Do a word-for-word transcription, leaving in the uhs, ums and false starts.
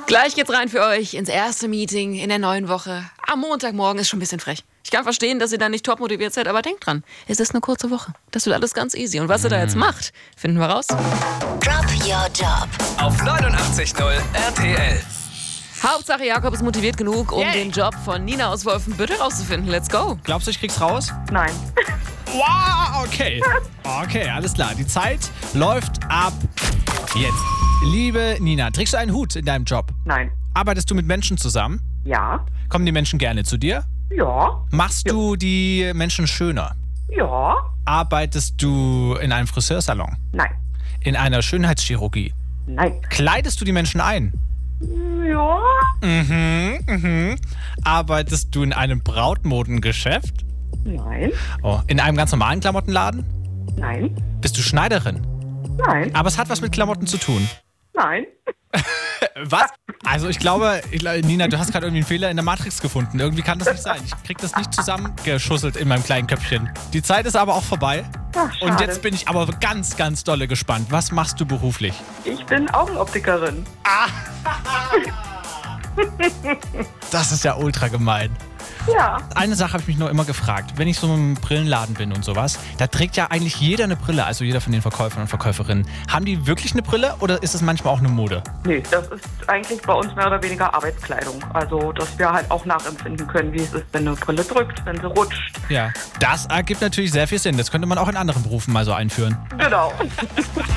Gleich geht's rein für euch ins erste Meeting in der neuen Woche. Am Montagmorgen ist schon ein bisschen frech. Ich kann verstehen, dass ihr da nicht top motiviert seid, aber denkt dran, es ist eine kurze Woche. Das wird alles ganz easy. Und was ihr da jetzt macht, finden wir raus. Drop Your Job Auf neunundachtzig Komma null R T L. Hauptsache Jakob ist motiviert genug, um Yay. den Job von Nina aus Wolfenbüttel rauszufinden. Let's go. Glaubst du, ich krieg's raus? Nein. Wow, okay. Okay, alles klar. Die Zeit läuft ab jetzt. Liebe Nina, trägst du einen Hut in deinem Job? Nein. Arbeitest du mit Menschen zusammen? Ja. Kommen die Menschen gerne zu dir? Ja. Machst du die Menschen schöner? Ja. Arbeitest du in einem Friseursalon? Nein. In einer Schönheitschirurgie? Nein. Kleidest du die Menschen ein? Ja. Mhm, mhm. Arbeitest du in einem Brautmodengeschäft? Nein. Oh, in einem ganz normalen Klamottenladen? Nein. Bist du Schneiderin? Nein. Aber es hat was mit Klamotten zu tun. Nein. Was? Also ich glaube, ich glaube, Nina, du hast gerade irgendwie einen Fehler in der Matrix gefunden. Irgendwie kann das nicht sein. Ich krieg das nicht zusammengeschusselt in meinem kleinen Köpfchen. Die Zeit ist aber auch vorbei. Ach, schade. Und jetzt bin ich aber ganz, ganz dolle gespannt. Was machst du beruflich? Ich bin Augenoptikerin. Das ist ja ultra gemein. Ja. Eine Sache habe ich mich nur immer gefragt. Wenn ich so im Brillenladen bin und sowas, da trägt ja eigentlich jeder eine Brille, also jeder von den Verkäufern und Verkäuferinnen. Haben die wirklich eine Brille oder ist es manchmal auch eine Mode? Nee, das ist eigentlich bei uns mehr oder weniger Arbeitskleidung. Also, dass wir halt auch nachempfinden können, wie es ist, wenn eine Brille drückt, wenn sie rutscht. Ja. Das ergibt natürlich sehr viel Sinn. Das könnte man auch in anderen Berufen mal so einführen. Genau.